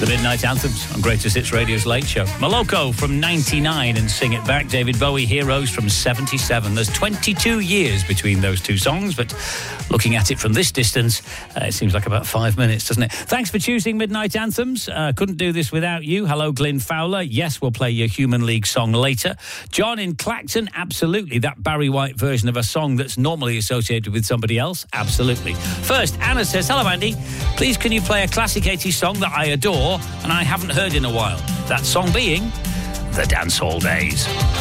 The Midnight Anthems on Greatest Hits Radio's Late Show. Moloko from 99 and Sing It Back. David Bowie, Heroes from 77. There's 22 years between those two songs, but looking at it from this distance, it seems like about 5 minutes, doesn't it? Thanks for choosing Midnight Anthems. Couldn't do this without you. Hello, Glyn Fowler. Yes, we'll play your Human League song later. John in Clacton, absolutely. That Barry White version of a song that's normally associated with somebody else, absolutely. First, Anna says, hello, Andy. Please, can you play a classic 80s song that I adore and I haven't heard in a while? That song being The Dance Hall Days.